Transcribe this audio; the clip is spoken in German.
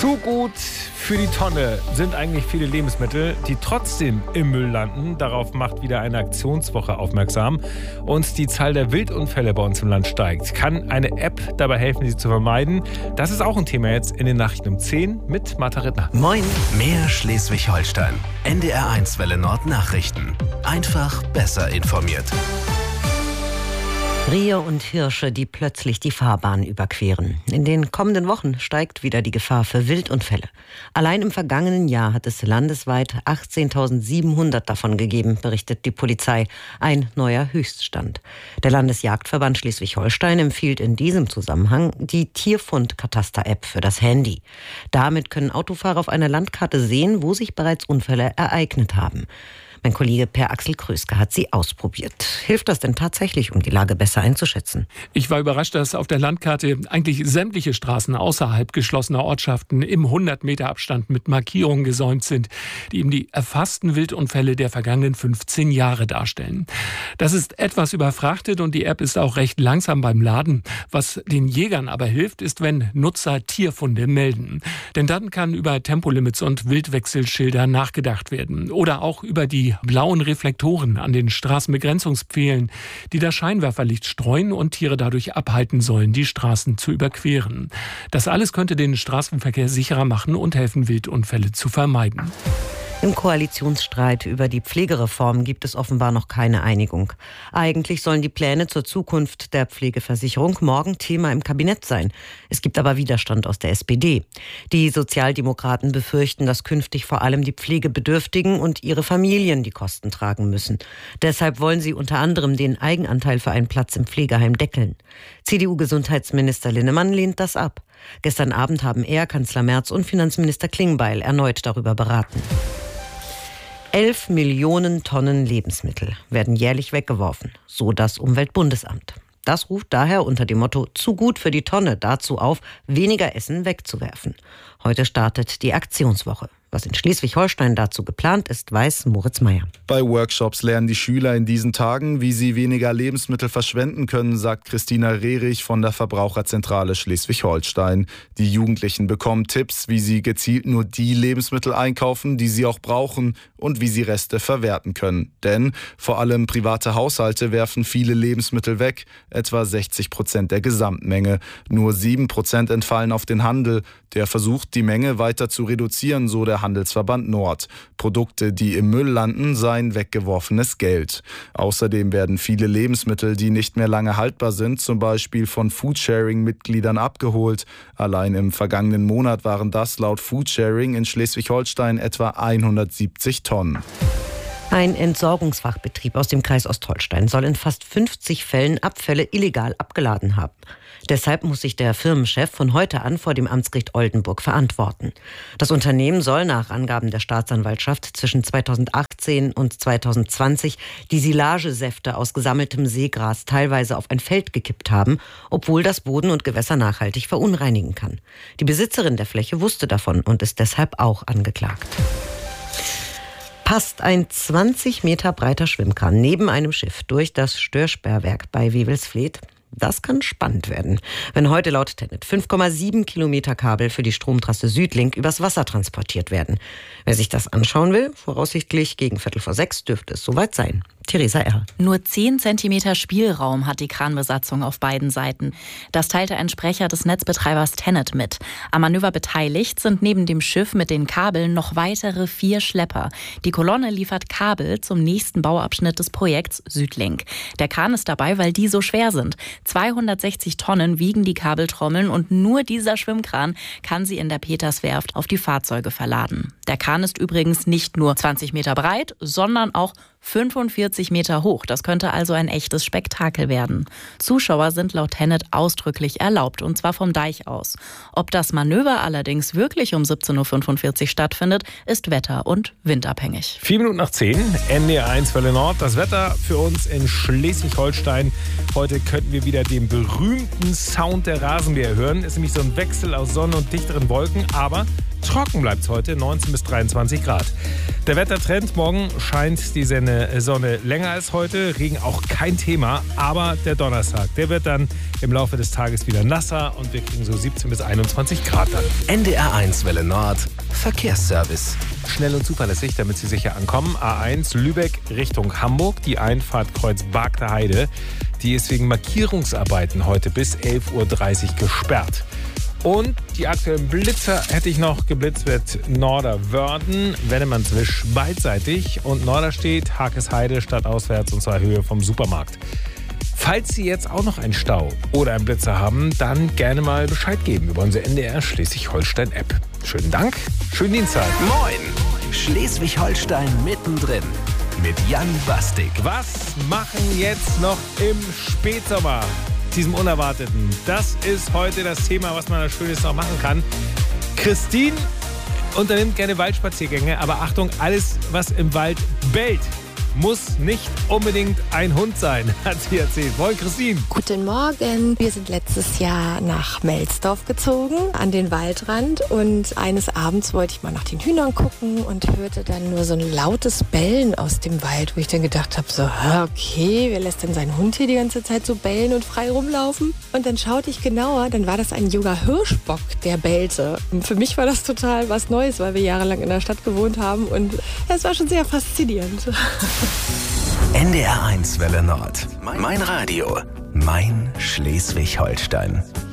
Zu gut für die Tonne sind eigentlich viele Lebensmittel, die trotzdem im Müll landen. Darauf macht wieder eine Aktionswoche aufmerksam. Und die Zahl der Wildunfälle bei uns im Land steigt. Kann eine App dabei helfen, sie zu vermeiden? Das ist auch ein Thema jetzt in den Nachrichten um 10 mit Martha Rittner. Moin, mehr Schleswig-Holstein. NDR1 Welle Nord Nachrichten. Einfach besser informiert. Rehe und Hirsche, die plötzlich die Fahrbahn überqueren. In den kommenden Wochen steigt wieder die Gefahr für Wildunfälle. Allein im vergangenen Jahr hat es landesweit 18.700 davon gegeben, berichtet die Polizei. Ein neuer Höchststand. Der Landesjagdverband Schleswig-Holstein empfiehlt in diesem Zusammenhang die Tierfund-Kataster-App für das Handy. Damit können Autofahrer auf einer Landkarte sehen, wo sich bereits Unfälle ereignet haben. Mein Kollege Per Axel Kröske hat sie ausprobiert. Hilft das denn tatsächlich, um die Lage besser einzuschätzen? Ich war überrascht, dass auf der Landkarte eigentlich sämtliche Straßen außerhalb geschlossener Ortschaften im 100-Meter-Abstand mit Markierungen gesäumt sind, die eben die erfassten Wildunfälle der vergangenen 15 Jahre darstellen. Das ist etwas überfrachtet und die App ist auch recht langsam beim Laden. Was den Jägern aber hilft, ist, wenn Nutzer Tierfunde melden. Denn dann kann über Tempolimits und Wildwechselschilder nachgedacht werden. Oder auch über die blauen Reflektoren an den Straßenbegrenzungspfählen, die das Scheinwerferlicht streuen und Tiere dadurch abhalten sollen, die Straßen zu überqueren. Das alles könnte den Straßenverkehr sicherer machen und helfen, Wildunfälle zu vermeiden. Im Koalitionsstreit über die Pflegereform gibt es offenbar noch keine Einigung. Eigentlich sollen die Pläne zur Zukunft der Pflegeversicherung morgen Thema im Kabinett sein. Es gibt aber Widerstand aus der SPD. Die Sozialdemokraten befürchten, dass künftig vor allem die Pflegebedürftigen und ihre Familien die Kosten tragen müssen. Deshalb wollen sie unter anderem den Eigenanteil für einen Platz im Pflegeheim deckeln. CDU-Gesundheitsminister Linnemann lehnt das ab. Gestern Abend haben er, Kanzler Merz und Finanzminister Klingbeil erneut darüber beraten. 11 Millionen Tonnen Lebensmittel werden jährlich weggeworfen, so das Umweltbundesamt. Das ruft daher unter dem Motto "Zu gut für die Tonne" dazu auf, weniger Essen wegzuwerfen. Heute startet die Aktionswoche. Was in Schleswig-Holstein dazu geplant ist, weiß Moritz Meyer. Bei Workshops lernen die Schüler in diesen Tagen, wie sie weniger Lebensmittel verschwenden können, sagt Christina Rehrich von der Verbraucherzentrale Schleswig-Holstein. Die Jugendlichen bekommen Tipps, wie sie gezielt nur die Lebensmittel einkaufen, die sie auch brauchen und wie sie Reste verwerten können. Denn vor allem private Haushalte werfen viele Lebensmittel weg, etwa 60% der Gesamtmenge. Nur 7% entfallen auf den Handel. Der versucht, die Menge weiter zu reduzieren, so der Handelsverband Nord. Produkte, die im Müll landen, seien weggeworfenes Geld. Außerdem werden viele Lebensmittel, die nicht mehr lange haltbar sind, zum Beispiel von Foodsharing-Mitgliedern abgeholt. Allein im vergangenen Monat waren das laut Foodsharing in Schleswig-Holstein etwa 170 Tonnen. Ein Entsorgungsfachbetrieb aus dem Kreis Ostholstein soll in fast 50 Fällen Abfälle illegal abgeladen haben. Deshalb muss sich der Firmenchef von heute an vor dem Amtsgericht Oldenburg verantworten. Das Unternehmen soll nach Angaben der Staatsanwaltschaft zwischen 2018 und 2020 die Silagesäfte aus gesammeltem Seegras teilweise auf ein Feld gekippt haben, obwohl das Boden und Gewässer nachhaltig verunreinigen kann. Die Besitzerin der Fläche wusste davon und ist deshalb auch angeklagt. Passt ein 20 Meter breiter Schwimmkran neben einem Schiff durch das Störsperrwerk bei Wewelsfleth? Das kann spannend werden, wenn heute laut TenneT 5,7 Kilometer Kabel für die Stromtrasse Südlink übers Wasser transportiert werden. Wer sich das anschauen will, voraussichtlich gegen 5:45 dürfte es soweit sein. Theresa Erl. Nur 10 Zentimeter Spielraum hat die Kranbesatzung auf beiden Seiten. Das teilte ein Sprecher des Netzbetreibers TenneT mit. Am Manöver beteiligt sind neben dem Schiff mit den Kabeln noch weitere 4 Schlepper. Die Kolonne liefert Kabel zum nächsten Bauabschnitt des Projekts Südlink. Der Kran ist dabei, weil die so schwer sind. 260 Tonnen wiegen die Kabeltrommeln und nur dieser Schwimmkran kann sie in der Peterswerft auf die Fahrzeuge verladen. Der Kran ist übrigens nicht nur 20 Meter breit, sondern auch 45 Meter hoch. Das könnte also ein echtes Spektakel werden. Zuschauer sind laut TenneT ausdrücklich erlaubt, und zwar vom Deich aus. Ob das Manöver allerdings wirklich um 17:45 Uhr stattfindet, ist wetter- und windabhängig. 4 Minuten nach 10, NDR1 Welle Nord. Das Wetter für uns in Schleswig-Holstein. Heute könnten wir wieder den berühmten Sound der Rasenmäher hören. Ist nämlich so ein Wechsel aus Sonne und dichteren Wolken, aber Trocken bleibt es heute, 19 bis 23 Grad. Der Wettertrend, morgen scheint die Sonne länger als heute, Regen auch kein Thema, aber der Donnerstag, der wird dann im Laufe des Tages wieder nasser und wir kriegen so 17 bis 21 Grad dann. NDR1 Welle Nord, Verkehrsservice. Schnell und zuverlässig, damit Sie sicher ankommen. A1 Lübeck Richtung Hamburg, die Einfahrt Kreuz Bargter Heide. Die ist wegen Markierungsarbeiten heute bis 11.30 Uhr gesperrt. Und die aktuellen Blitzer hätte ich noch. Geblitzt wird Norderwörden, Wennemannswisch beidseitig und Norderstedt, Hakesheide stadtauswärts und zwar Höhe vom Supermarkt. Falls Sie jetzt auch noch einen Stau oder einen Blitzer haben, dann gerne mal Bescheid geben über unsere NDR Schleswig-Holstein-App. Schönen Dank, schönen Dienstag. Moin! Schleswig-Holstein mittendrin mit Jan Bastik. Was machen jetzt noch im Spätsommer? Diesem Unerwarteten. Das ist heute das Thema, was man da Schönes noch machen kann. Christine unternimmt gerne Waldspaziergänge, aber Achtung, alles, was im Wald bellt, muss nicht unbedingt ein Hund sein, hat sie erzählt. Moin, Christine. Guten Morgen. Wir sind letztes Jahr nach Melsdorf gezogen, an den Waldrand. Und eines Abends wollte ich mal nach den Hühnern gucken und hörte dann nur so ein lautes Bellen aus dem Wald, wo ich dann gedacht habe, so, okay, wer lässt denn seinen Hund hier die ganze Zeit so bellen und frei rumlaufen? Und dann schaute ich genauer, dann war das ein junger Hirschbock, der bellte. Und für mich war das total was Neues, weil wir jahrelang in der Stadt gewohnt haben. Und es war schon sehr faszinierend. NDR1 Welle Nord. Mein Radio. Mein Schleswig-Holstein.